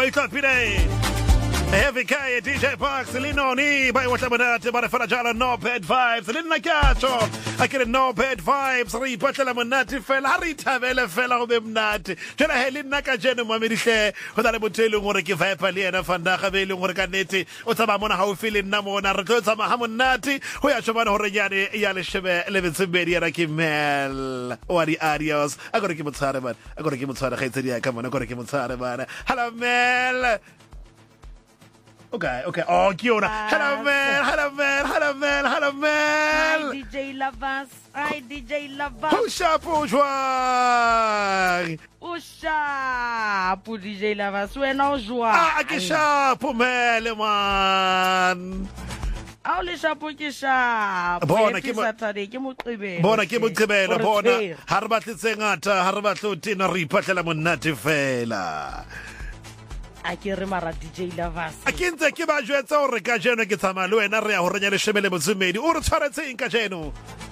Moito Pire. Heavy K, DJ Box, Linoni, by what I'm at, but if I no bad vibes, Lina Gacho, I get no bad vibes, Ripatala Monati fell, Harry Tavella fell on them not. Jena Helena Kajeno Mamidishe, without a Butelu, what I give up a Liana Fandaka Velu, Morganeti, Otamamona, how feeling Namona, Rotama Hamonati, who are Shaman Horayani, Yalishebe, Levin Media, Kimel, Ori Adios. I got to give it Saraman, I got to give it Saraman, come on, I got to give it Saraman. Hello, Mel. Okay. Oh, Kiona. Hello, man. Hi, DJ Lavas. Pusha, Pusha, DJ Lavas. Ué, não, João. Que chapo, mele, man. Olha, chapo, que chapo. Bona, que mutibela. Bona. Harbati sengata, harbatu tina ripatela monati fela. Akere mara DJ Lavas. Akinze ke ba jwetsa hore ka jeno ke tsamaya le wena re ya hore nya le shebele motsumedi o re tshwaretseng ka jeno.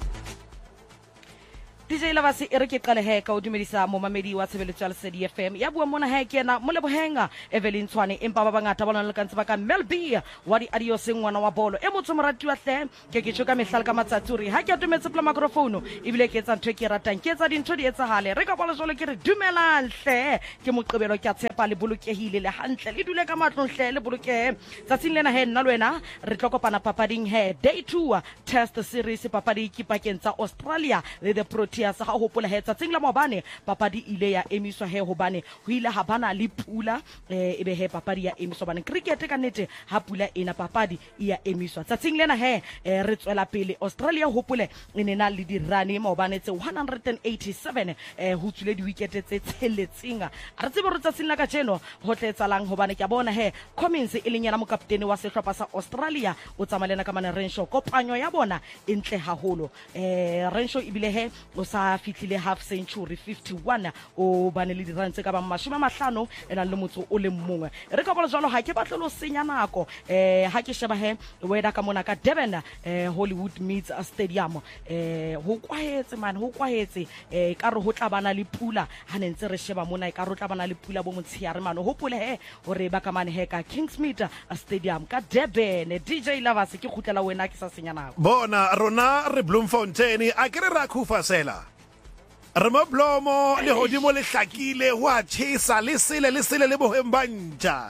DJ Lavas e re ke qale he ka o dumedisa mo mamedi wa tshebeletso ya Lesedi FM ya bua mona he ke na mo lebohenga Evelyn Tshwane empa ba bangata bona le kantse ba ka Melby wa di Adios ngwana wa bolo e motho morati wa hle ke tshoka mehlala ka matsatsuri ha ke atumetse pla microphone ebile ke etsa ntwe ke ratang ke etsa dintho di etsahale re ka bola jole ke re dumelang hle ke moqebelo ke a tshepa le bolokehile le hantle le dule ka matlong hle le bolokehe tsatsing lena he nna le wena re tlokopana papading he day 2 test series papadi ke pakeng tsa Australia le the Proteas sa ho hopola he tsatsing la mobane papadi ile ya emiswa he hobane ho ile ha bana le pula ebe he papadi ya emiswa bane cricket ka nnete ha pula ena papadi ya emiswa tsatsing lena he re tswela pele Australia hopole ene na le di rane mobane tse 187 ho tswile di wicket tse tsheletseng re tsebe re tsatsing la ka jeno ho tletsalang hobane ke bona he Cummins e leng yana mo kaptene wa sehlopha sa Australia o tsamalena ka mana Renshaw kopanyo ya bona entle haholo Renshaw ibile he o sa fitlile half century 51 o bane le dirantse ka ba 50 ena le motso o le mongwe re ka bola jalo ha ke batle lo senya nako ha ke sheba he weda ka mona ka Durban Hollywood Meads Stadium ho kwahetse ka re ho tla bana le pula ha ne ntse re sheba mona ka re tla bana le pula bo motshiare mano hopole he hore ba ka mane he ka Kingsmead Stadium ka Durban DJ Lavas ke khutlela wena ke sa senya nako bona rona re Bloemfontein a ke re ra khufa sela re mo blomo le hodimo le hlakile wa tshisa le sele le bohembanja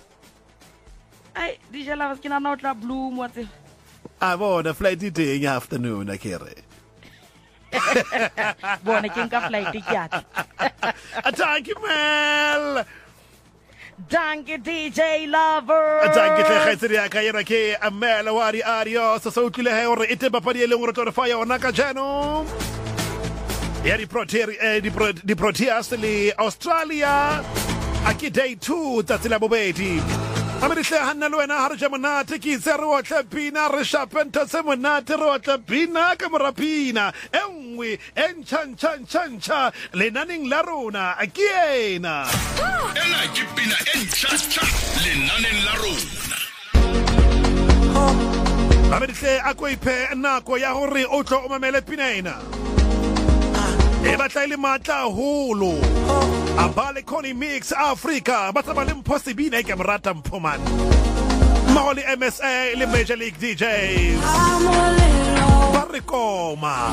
ai DJ Lavas ke na no tla Bloem wa tse a bona flight day afternoon a kere bona ke nka flight ke atla thank you Mel. Danke DJ Lover. Danke khaitsiri ya kayera ke Amela wari Adios so tlile he hore ite papadi e leng re tlo re fa yona ka jeno ya di Proteas le Australia aki day 2 tsatsi la bobedi Amedihle hanna le wena ha re jemonate ke itse re otla pina re shapenta se monate re otla pina ka morapina engwe encha lenaning la rona a ke ena ena ke pina encha lenaning la rona Amedihle akoiphe nako ya hore o tlo o mamele pina ena e batla ile matla holo abale Connie Mix Africa bataba le impossible ke mrata mphoman Maholi MSA le Major League DJs Barikoma